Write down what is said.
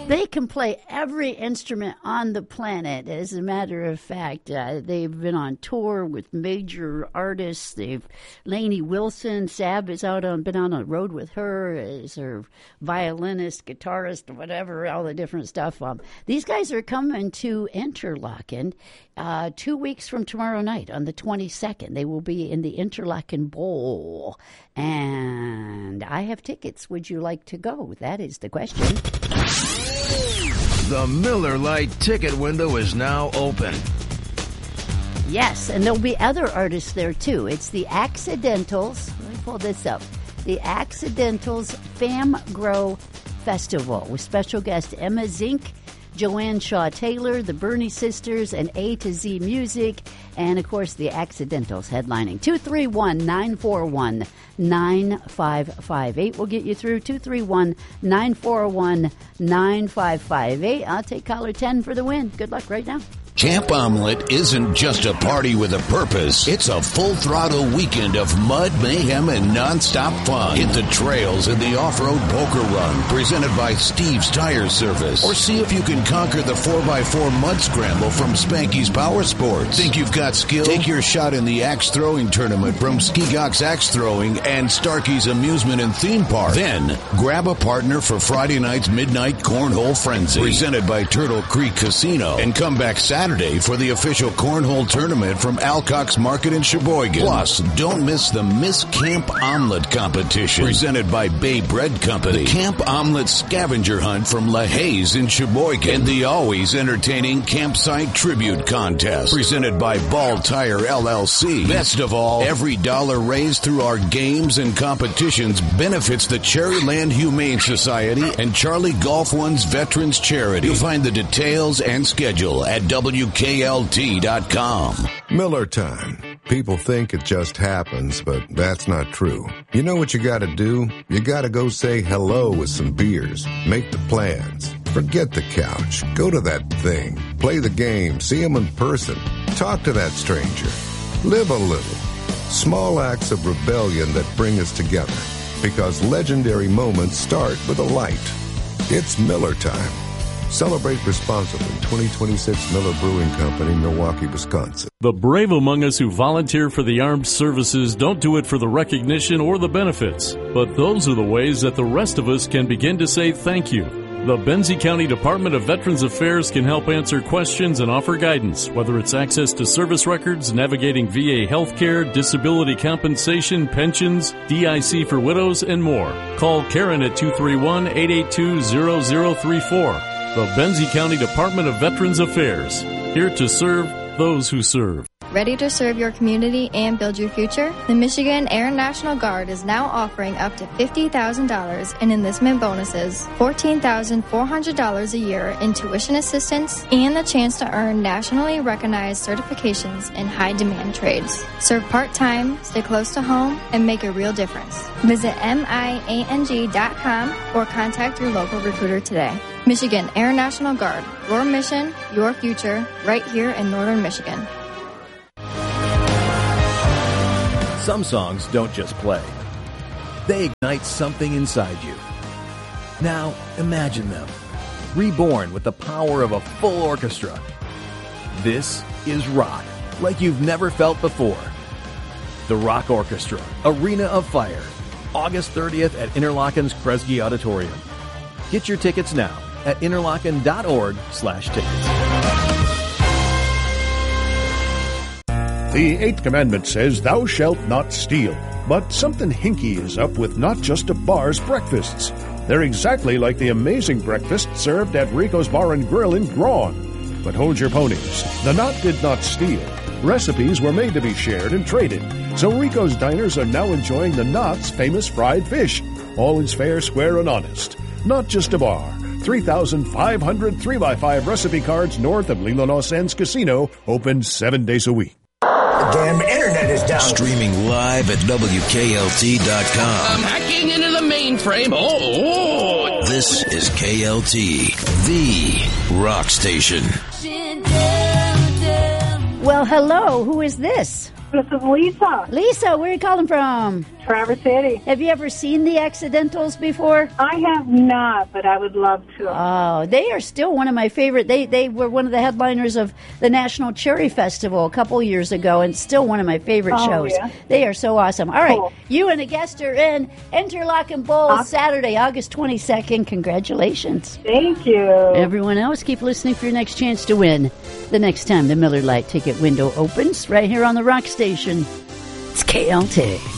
They can play every instrument on the planet. As a matter of fact, they've been on tour with major artists. Lainey Wilson, Sab has been on a road with her as her violinist, guitarist, whatever, all the different stuff. These guys are coming to Interlaken 2 weeks from tomorrow night on the 22nd. They will be in the Interlaken Bowl. And I have tickets. Would you like to go? That is the question. The Miller Lite ticket window is now open. Yes, and there'll be other artists there, too. It's the Accidentals. Let me pull this up. The Accidentals Fam Grow Festival with special guest Emma Zink, Joanne Shaw Taylor, the Bernie Sisters, and A to Z Music, and, of course, the Accidentals headlining. 231-941-9558 will get you through. 231-941-9558. I'll take caller 10 for the win. Good luck right now. Camp Omelette isn't just a party with a purpose. It's a full-throttle weekend of mud, mayhem, and nonstop fun. Hit the trails in the off-road poker run, presented by Steve's Tire Service. Or see if you can conquer the 4x4 mud scramble from Spanky's Power Sports. Think you've got skill? Take your shot in the axe throwing tournament from Ski-Gox Axe Throwing and Starkey's Amusement and Theme Park. Then, grab a partner for Friday night's Midnight Cornhole Frenzy, presented by Turtle Creek Casino. And come back Saturday for the official cornhole tournament from Alcock's Market in Sheboygan. Plus, don't miss the Miss Camp Omelet competition, presented by Bay Bread Company. The Camp Omelet scavenger hunt from La Haze in Sheboygan. And the always entertaining Campsite Tribute Contest, presented by Ball Tire LLC. Best of all, every dollar raised through our games and competitions benefits the Cherryland Humane Society and Charlie Golf One's Veterans Charity. You'll find the details and schedule at WKLT.com. Miller time. People think it just happens, but that's not true. You know what you gotta do? You gotta go say hello with some beers. Make the plans. Forget the couch. Go to that thing. Play the game. See them in person. Talk to that stranger. Live a little. Small acts of rebellion that bring us together. Because legendary moments start with a light. It's Miller time. Celebrate responsibly. 2026 Miller Brewing Company, Milwaukee, Wisconsin. The brave among us who volunteer for the armed services don't do it for the recognition or the benefits, but those are the ways that the rest of us can begin to say thank you. The Benzie County Department of Veterans Affairs can help answer questions and offer guidance, whether it's access to service records, navigating VA healthcare, disability compensation, pensions, DIC for widows, and more. Call Karen at 231-882-0034. The Benzie County Department of Veterans Affairs, here to serve those who serve. Ready to serve your community and build your future? The Michigan Air National Guard is now offering up to $50,000 in enlistment bonuses, $14,400 a year in tuition assistance, and the chance to earn nationally recognized certifications in high-demand trades. Serve part-time, stay close to home, and make a real difference. Visit MIANG.com or contact your local recruiter today. Michigan Air National Guard, your mission, your future, right here in Northern Michigan. Some songs don't just play. They ignite something inside you. Now, imagine them, reborn with the power of a full orchestra. This is rock, like you've never felt before. The Rock Orchestra, Arena of Fire, August 30th at Interlaken's Kresge Auditorium. Get your tickets now at interlaken.org/tickets. The 8th commandment says, "Thou shalt not steal." But something hinky is up with not just a bar's breakfasts. They're exactly like the amazing breakfast served at Rico's Bar and Grill in Grawn. But hold your ponies. The Knot did not steal. Recipes were made to be shared and traded. So Rico's diners are now enjoying the Knot's famous fried fish. All is fair, square, and honest. Not just a bar. 3,500 3x5 recipe cards north of Leelanau Sands Casino, open 7 days a week. The damn internet is down. Streaming live at WKLT.com. I'm hacking into the mainframe. Oh. This is KLT, the rock station. Well, hello. Who is this? This is Lisa. Lisa, where are you calling from? Traverse City. Have you ever seen the Accidentals before? I have not, but I would love to. Oh, they are still one of my favorite. They were one of the headliners of the National Cherry Festival a couple years ago, and still one of my favorite shows. Yeah. They are so awesome. All right, cool. You and a guest are in Interlochen Bowl Saturday, August 22nd. Congratulations. Thank you. Everyone else, keep listening for your next chance to win the next time the Miller Lite ticket window opens right here on the Rock Station. It's KLT.